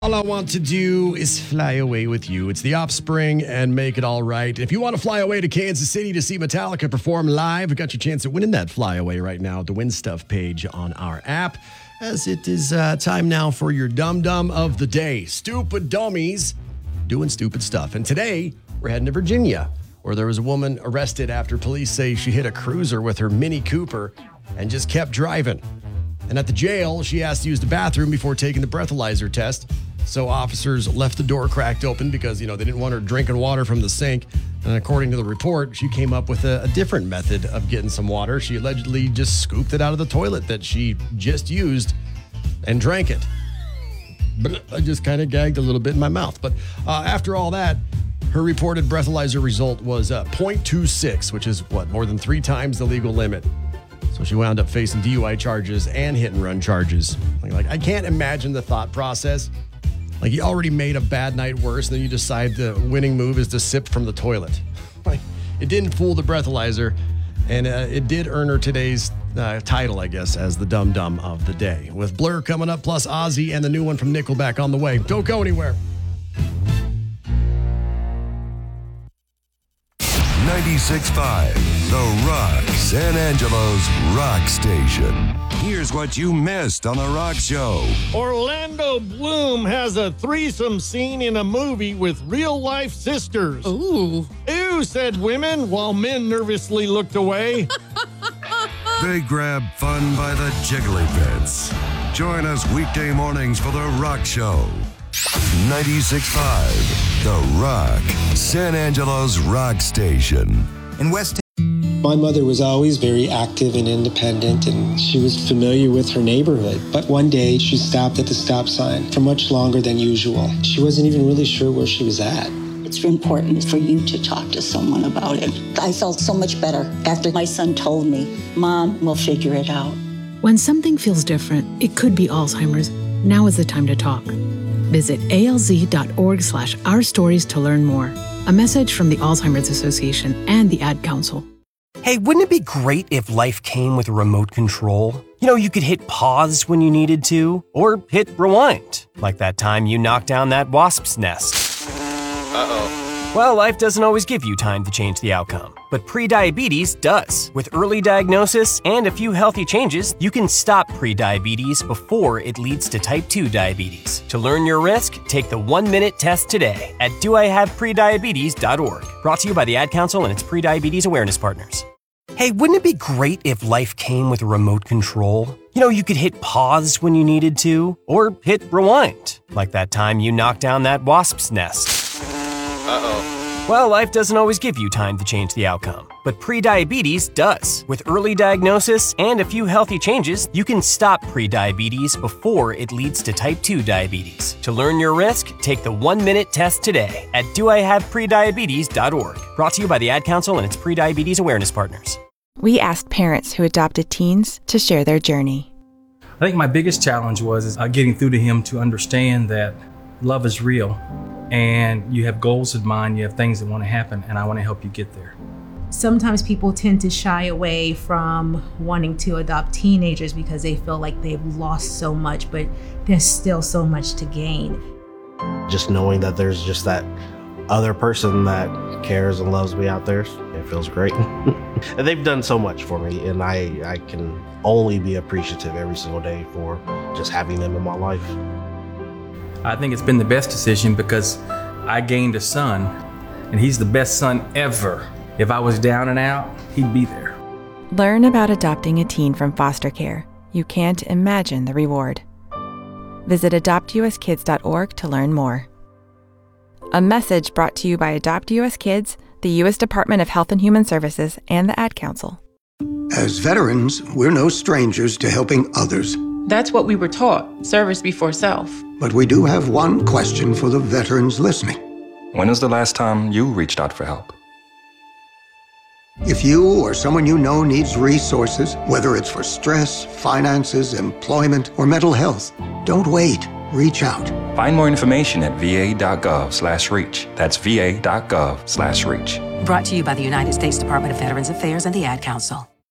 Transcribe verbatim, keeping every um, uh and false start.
All I want to do is fly away with you. It's The Offspring and Make It All Right. If you want to fly away to Kansas City to see Metallica perform live, we got your chance at winning that fly away right now at the Win Stuff page on our app, as it is uh, time now for your Dum Dum of the Day. Stupid dummies doing stupid stuff. And today, we're heading to Virginia, where there was a woman arrested after police say she hit a cruiser with her Mini Cooper and just kept driving. And at the jail, she asked to use the bathroom before taking the breathalyzer test. So officers left the door cracked open because, you know, they didn't want her drinking water from the sink. And according to the report, she came up with a, a different method of getting some water. She allegedly just scooped it out of the toilet that she just used and drank it. But I just kind of gagged a little bit in my mouth. But uh, after all that, her reported breathalyzer result was uh, zero point two six, which is, what, more than three times the legal limit. So she wound up facing D U I charges and hit and run charges. Like, like I can't imagine the thought process. Like, you already made a bad night worse, and then you decide the winning move is to sip from the toilet. Like, it didn't fool the breathalyzer, and uh, it did earn her today's uh, title, I guess, as the Dum Dum of the Day. With Blur coming up, plus Ozzy and the new one from Nickelback on the way. Don't go anywhere. ninety-six point five, The Rock, San Angelo's rock station. Here's what you missed on The Rock Show. Orlando Bloom has a threesome scene in a movie with real-life sisters. Ooh. Ew, said women, while men nervously looked away. They grab fun by the jiggly bits. Join us weekday mornings for The Rock Show. ninety-six point five, The Rock, San Angelo's rock station. In West My mother was always very active and independent, and she was familiar with her neighborhood. But one day, she stopped at the stop sign for much longer than usual. She wasn't even really sure where she was at. It's important for you to talk to someone about it. I felt so much better after my son told me, Mom, we'll figure it out. When something feels different, it could be Alzheimer's. Now is the time to talk. Visit alz.org slash our stories to learn more. A message from the Alzheimer's Association and the Ad Council. Hey, wouldn't it be great if life came with a remote control? You know, you could hit pause when you needed to, or hit rewind, like that time you knocked down that wasp's nest. Uh-oh. Well, life doesn't always give you time to change the outcome, but prediabetes does. With early diagnosis and a few healthy changes, you can stop prediabetes before it leads to type two diabetes. To learn your risk, take the one-minute test today at do I have prediabetes dot org. Brought to you by the Ad Council and its prediabetes awareness partners. Hey, wouldn't it be great if life came with a remote control? You know, you could hit pause when you needed to, or hit rewind, like that time you knocked down that wasp's nest. Uh-oh. Well, life doesn't always give you time to change the outcome, but prediabetes does. With early diagnosis and a few healthy changes, you can stop prediabetes before it leads to type two diabetes. To learn your risk, take the one-minute test today at do I have prediabetes dot org. Brought to you by the Ad Council and its prediabetes awareness partners. We asked parents who adopted teens to share their journey. I think my biggest challenge was uh, getting through to him to understand that love is real. And you have goals in mind, you have things that want to happen, and I want to help you get there. Sometimes people tend to shy away from wanting to adopt teenagers because they feel like they've lost so much, but there's still so much to gain. Just knowing that there's just that other person that cares and loves me out there, it feels great. And they've done so much for me, and I, I can only be appreciative every single day for just having them in my life. I think it's been the best decision because I gained a son, and he's the best son ever. If I was down and out, he'd be there. Learn about adopting a teen from foster care. You can't imagine the reward. Visit adopt u s kids dot org to learn more. A message brought to you by Adopt U S Kids, the U S Department of Health and Human Services, and the Ad Council. As veterans, we're no strangers to helping others. That's what we were taught, service before self. But we do have one question for the veterans listening. When was the last time you reached out for help? If you or someone you know needs resources, whether it's for stress, finances, employment, or mental health, don't wait. Reach out. Find more information at va.gov slash reach. That's va.gov slash reach. Brought to you by the United States Department of Veterans Affairs and the Ad Council.